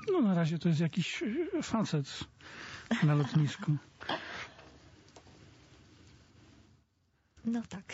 No na razie to jest jakiś facet na lotnisku. No tak.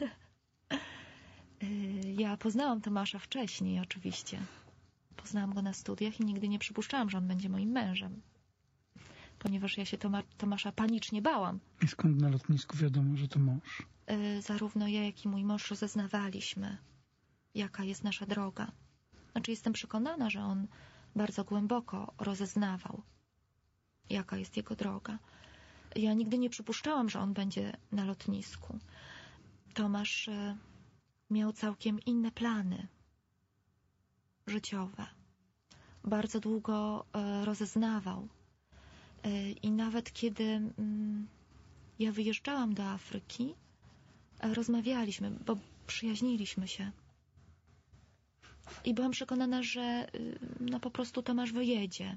Ja poznałam Tomasza wcześniej oczywiście. Poznałam go na studiach i nigdy nie przypuszczałam, że on będzie moim mężem. Ponieważ ja się Tomasza panicznie bałam. I skąd na lotnisku wiadomo, że to mąż? Zarówno ja, jak i mój mąż rozeznawaliśmy, jaka jest nasza droga. Znaczy jestem przekonana, że on bardzo głęboko rozeznawał, jaka jest jego droga. Ja nigdy nie przypuszczałam, że on będzie na lotnisku. Tomasz miał całkiem inne plany życiowe. Bardzo długo rozeznawał. I nawet kiedy ja wyjeżdżałam do Afryki, rozmawialiśmy, bo przyjaźniliśmy się. I byłam przekonana, że no po prostu Tomasz wyjedzie.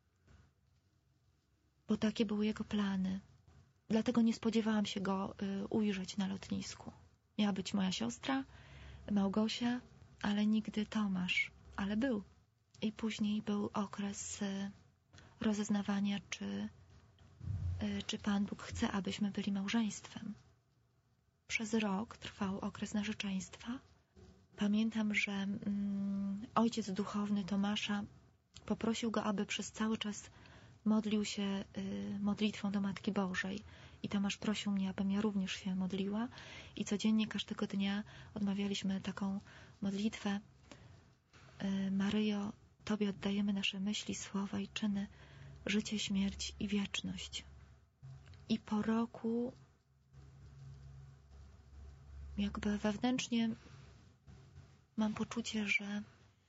Bo takie były jego plany. Dlatego nie spodziewałam się go ujrzeć na lotnisku. Miała być moja siostra, Małgosia, ale nigdy Tomasz. Ale był. I później był okres rozeznawania, czy Pan Bóg chce, abyśmy byli małżeństwem. Przez rok trwał okres narzeczeństwa. Pamiętam, że ojciec duchowny Tomasza poprosił go, aby przez cały czas modlił się modlitwą do Matki Bożej. I Tomasz prosił mnie, abym ja również się modliła. I codziennie, każdego dnia odmawialiśmy taką modlitwę. Maryjo, Tobie oddajemy nasze myśli, słowa i czyny, życie, śmierć i wieczność. I po roku jakby wewnętrznie mam poczucie, że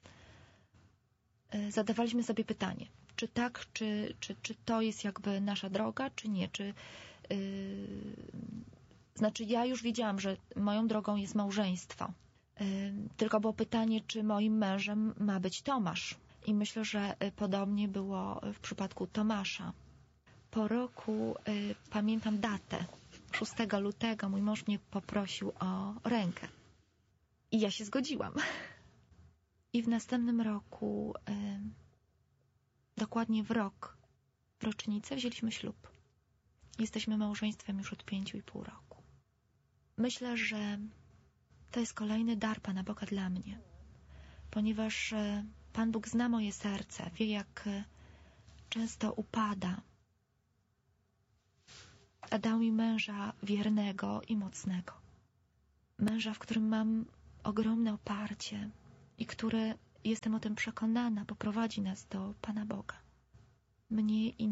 zadawaliśmy sobie pytanie, czy tak, czy to jest jakby nasza droga, czy nie, znaczy ja już wiedziałam, że moją drogą jest małżeństwo. Tylko było pytanie, czy moim mężem ma być Tomasz. I myślę, że podobnie było w przypadku Tomasza. Po roku pamiętam datę. 6 lutego mój mąż mnie poprosił o rękę. I ja się zgodziłam. I w następnym roku, dokładnie w rocznicę, wzięliśmy ślub. Jesteśmy małżeństwem już od 5,5 roku. Myślę, że to jest kolejny dar Pana Boga dla mnie. Ponieważ Pan Bóg zna moje serce, wie, jak często upada. A dał mi męża wiernego i mocnego. Męża, w którym mam ogromne oparcie i który, jestem o tym przekonana, poprowadzi nas do Pana Boga. Mnie i